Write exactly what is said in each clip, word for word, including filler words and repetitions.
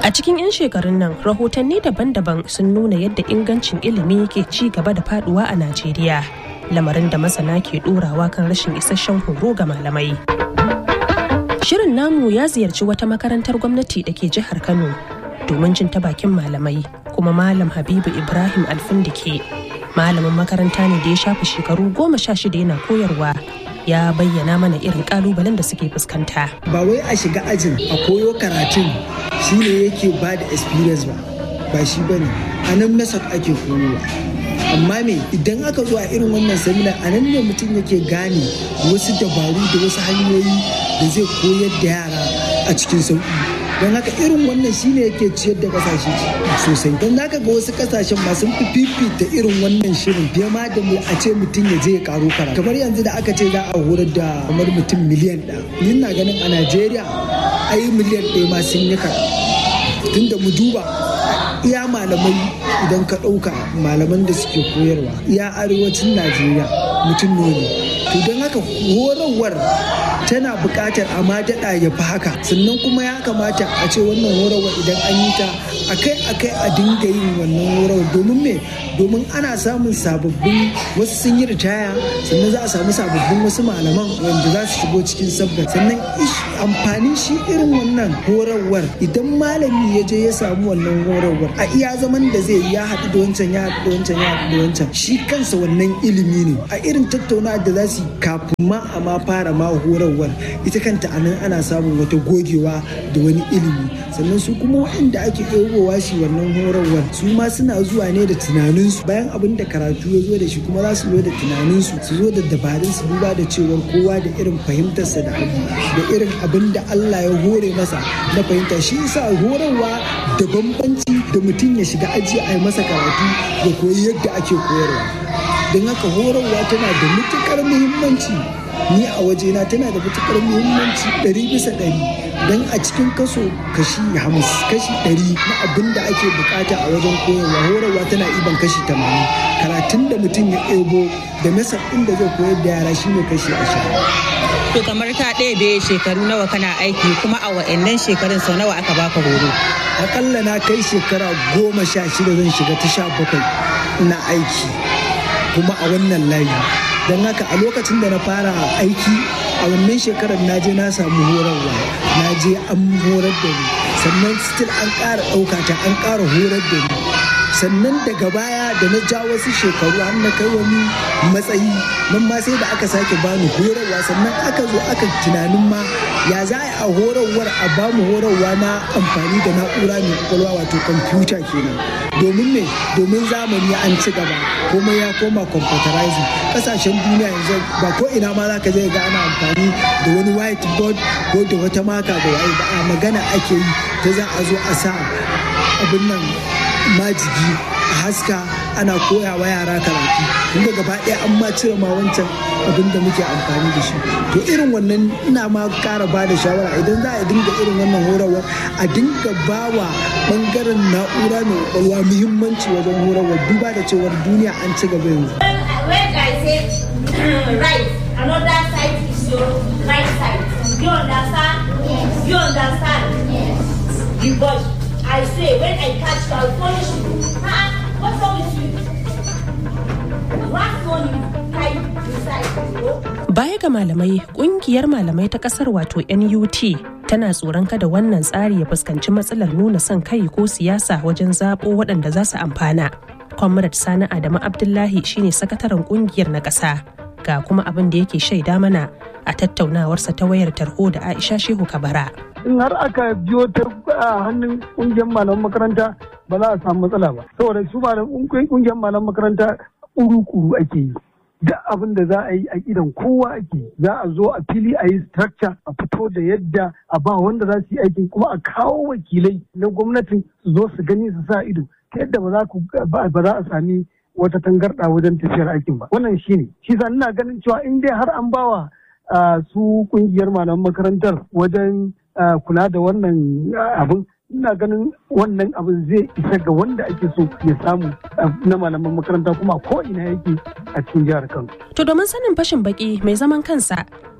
A cikin 'yan shekarun nan, rahotanni daban-daban sun nuna yadda ingancin ilimi ke ci gaba da faduwa a Najeriya, lamarin da masana ke ɗorawa kan rashin isasshen horo ga malamai. Shirin namu ya ziyarci wata makarantar gwamnati da ke jihar Kano domin jin ta bakin malamai, kuma Malam Habibu Ibrahim Alfindike, malamin makaranta ne da ya shafi shekaru goma sha shida yana koyarwa, ya bayyana mana irin kalubalen da suke fuskanta. Ba wai a shiga ajin a koyo karatun shi ne yake ba da experience ba, ba shi ba ne, a nan method ake koyowa. Amma me idan aka zo a irin wannan seminar a nan ne mutum yake gane wasu dabaru da wasu hanyoyi da zai koyar da yara a cikin sauƙi. Don haka irin wannan shi ne yake ciyar da kasashe sosai. Don haka ga wasu kasashen masu fi fifita irin wannan shirin fiye ma da mu a ce mutum ya je ya karo karatu. Kamar yanzu da aka ce za a horar da kamar mutum miliyan ɗaya. Ni na ganin a Najeriya ai miliyan ɗaya ma sun yi karatu. Tunda mu duba iya malamai idan ka ɗauka malaman da suke koyarwa iya arewacin Najeriya mutum ne. To don haka horarwar tana buƙatar a ma daɗa ya fi haka, sannan kuma ya kamata a ce wannan horarwar idan an yi ta akai-akai a dinga yin wannan horarwar. Domin me? Domin ana samun sababbin wasu sun yi ritaya, sannan za a samu sababbin wasu malaman wanda za su shigo cikin sabbin. Sannan amfanin shi irin wannan horarwar idan malami ya je ya samu wannan horarwar a iya zaman da zai ya haɗu da wancan ya haɗu da wancan ya haɗu da wancan, shi kansa wannan ilimi ne. A irin tattaunawa da za su kafin ma a ma fara ma horarwar ita kanta a nan ana samun wata gogewa da wani ilimi. Sannan su kuma waɗanda ake ɗaukowa shi wannan horarwar su ma suna zuwa ne da tunaninsu, bayan abin da karatu ya zo da shi kuma za su zo da tunaninsu, su zo da dabarunsu, duba da cewar kowa da irin fahimtarsa da abu da irin abin da Allah ya hore masa na fahimta. Shi yasa horarwa da bambanci da mutum ya shiga aji a yi masa karatu ya koyi yadda ake koyarwa. Don haka horarwa tana da matuƙar muhimmanci, ni a wajena tana da matuƙar muhimmanci ɗari bisa ɗari. Don a cikin kaso kashi hamsin kashi ɗari na abin da ake bukata a wajen koyarwa, horarwa tana iban kashi tamanin. Karatun da mutum ya ɗebo da masa ɗin da zai koyar da yara shine kashi ashirin. To kamar ka ɗaya bai shekaru nawa kana aiki, kuma a wa'annan shekarun sau nawa aka baka horo? Akalla na kai shekara goma sha shida zan shiga ta sha bakwai ina aiki kuma a wannan layi. Don haka a lokacin da na fara aiki a wannan shekarar na je na samu horarwa, na je an horar da ni, sannan still an ƙara ɗauka ta an ƙara horar da ni. Sannan daga baya da na ja wasu shekaru har na kai wani matsayi nan ma sai da aka sake bani horarwa, sannan aka zo aka tunanin ma ya za a horarwar a bamu horarwa na amfani da na'ura mai kwakwalwa wato kwamfuta kenan. Domin me? Domin zamani an ci gaba komai ya koma computerizing. Kasashen duniya yanzu ba ko ina ma za ka je ga ana amfani da wani whiteboard ko da wata maka da waye ba, a magana ake yi ta za a zo a sa abin nan majigi a haska ana koya wa yara karatu. Inda gaba ɗaya an ma cire ma wancan abin da muke amfani da shi. To irin wannan ina ma ƙara ba da shawara idan za a dinga irin wannan horarwar a dinga ba wa ɓangaren na'ura mai ƙwaƙwalwa muhimmanci wajen horarwar, duba da cewar duniya an ci gaba yanzu. When I say right, another side is your right side. You understand? Yes. You understand? Yes. You boys, I say when I catch you, I'll punish you. Huh? What's wrong with you? What's wrong with you? Kind decide. Baya ga malamai, kungiyar malamai ta kasar wato N U T tana tsoron kada wannan tsari ya fuskanci matsalar nuna son kai ko siyasa wajen zaɓo waɗanda za su amfana. Comrade Sani Adamu Abdullahi shine sakataren kungiyar na ƙasa, ga kuma abin da yake shaida mana a tattaunawarsa ta wayar tarho da Aisha Shehu Kabara. In har aka biyo ta hannun kungiyar malaman makaranta ba za a samu matsala ba, saboda su malaman kungiyar malaman makaranta kuru-kuru ake yi. Da abin da za a yi a gidan kowa ake, za a zo a fili a yi structure a fito da yadda a ba wanda za su yi aikin, kuma a kawo wakilai na gwamnatin su zo su gani su sa ido ta yadda ba za a sami wata tangarɗa wajen tafiyar aikin ba. Wannan shi ne, shi sa ina ganin cewa in dai har an bawa su kungiyar malaman makarantar wajen kula da wannan abin, ina ganin wannan abin zai isa ga wanda ake so ya samu na malaman makaranta kuma ko ina yake a cikin jihar Kano. To domin sanin fashin baki mai zaman kansa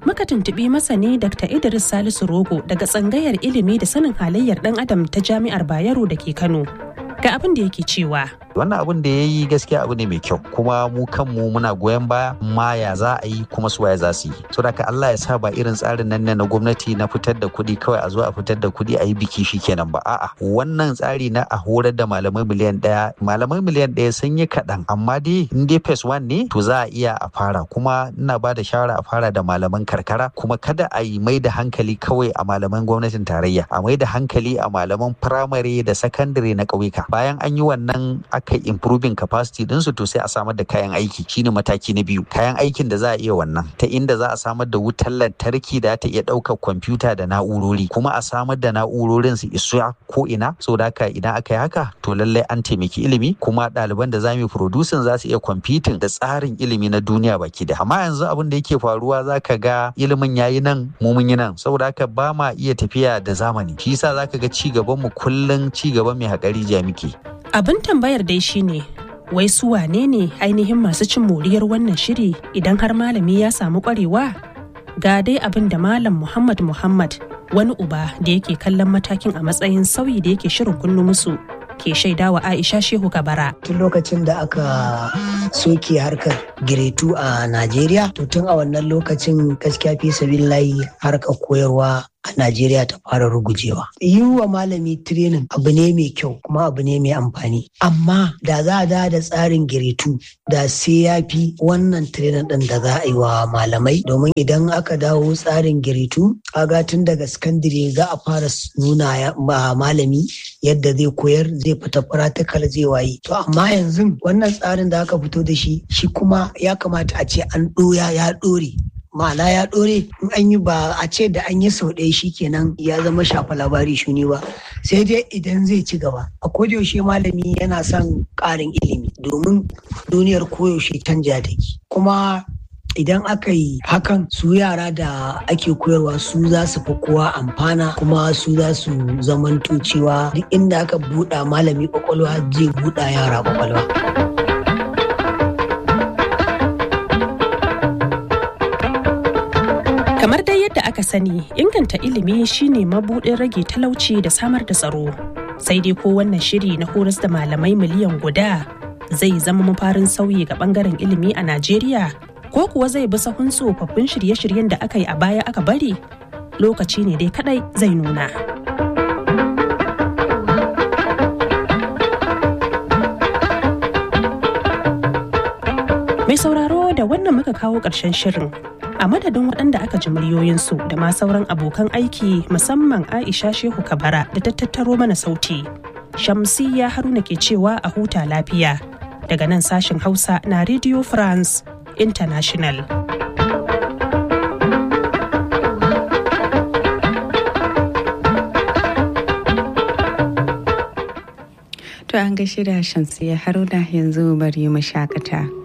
muka tuntuɓi masani Dakta Idris Salisu Rogo daga tsangayar ilimi da sanin halayyar ɗan adam ta Jami'ar Bayero da ke Kano. Ga abin da yake cewa. Wannan abin da ya yi gaskiya abu ne mai kyau, kuma mu kanmu muna goyon baya, ma ya za a yi kuma su waye za su yi. So da Allah ya sa ba irin tsarin nan ne na gwamnati na fitar da kuɗi kawai a zo a fitar da kuɗi a yi biki shi kenan ba. A'a, wannan tsari na a horar da malamai miliyan ɗaya, malamai miliyan ɗaya sun yi kaɗan, amma dai in dai phase one ne to za a iya a fara, kuma ina ba da shawara a fara da malaman karkara, kuma kada a yi mai da hankali kawai a malaman gwamnatin tarayya, a mai da hankali a malaman firamare da sakandare na ƙauyuka. Bayan an yi wannan aka improving capacity ɗinsu to sai a samar da kayan aiki, shine mataki na biyu. Kayan aikin da za a iya wannan ta inda za a samar da wutar lantarki da ta iya ɗaukar kwamfuta da na'urori, kuma a samar da na'urorin su isa ko ina, so da haka idan aka yi haka to lallai an taimaki ilimi, kuma ɗaliban da za mu producing za su iya competing da tsarin ilimi na duniya baki da. Amma yanzu abin da yake faruwa za ka ga ilimin yayi nan mu mun yi nan, saboda haka ba ma iya tafiya da zamani, shi yasa za ka ga ci gaban mu kullum ci gaban mai haƙari jami'i. Abin tambayar dai shine, wai su wane ne ainihin masu cin moriyar wannan shiri idan har malami ya samu kwarewa? Ga dai abin da Malam Muhammad Muhammad, wani uba da yake kallon matakin a matsayin sauyi da yake shirin kunnu musu, ke shaidawa Aisha Shehu Kabara. Tun lokacin da aka soke harkar giretu a Najeriya, to tun a wannan lokacin gaskiya fi sabilillahi harkar koyarwa a Najeriya ta fara rugujewa. Yi wa malami training abu ne mai kyau kuma abu ne mai amfani. Amma da za a da tsarin giretu da sai ya fi wannan training ɗin da za a yi wa malamai. Domin idan aka dawo tsarin giretu, kaga tun daga sakandire za a fara nuna ma malami yadda zai koyar, zai fita practical zai wayi. To amma yanzu wannan tsarin da aka fito da shi, shi kuma ya kamata a ce an ɗoya ya ɗore. Ma'ana ya ɗore, in an yi ba a ce da an yi sau ɗaya shi kenan ya zama shafa labari shuni ba, sai dai idan zai ci gaba. A kodayaushe malami yana son ƙarin ilimi domin duniyar koyaushe canja take, kuma idan aka yi hakan su yara da ake koyarwa su za su fi kowa amfana, kuma su za su zamanto cewa duk inda aka buɗa malami ƙwaƙwalwa zai buɗa yara ƙwaƙwalwa. Kamar dai yadda aka sani, inganta ilimi shine mabuɗin rage talauci da samar da tsaro. Sai dai ko wannan shiri na horas da malamai miliyan guda zai zama mafarin sauyi ga bangaren ilimi a Najeriya, ko kuwa zai bi sahun tsofaffin shirye-shiryen da aka yi a baya aka bari? Lokaci ne dai kadai zai nuna. Mai sauraro, da wannan muka kawo ƙarshen shirin. A madadin waɗanda aka ji muryoyinsu da ma sauran abokan aiki, musamman Aisha Shehu Kabara da ta tattaro mana sauti, Shamsiyya Haruna ke cewa a huta lafiya daga nan sashen Hausa na Radio France International. To an gaishe da Shamsiyya Haruna, yanzu bari mu shakata.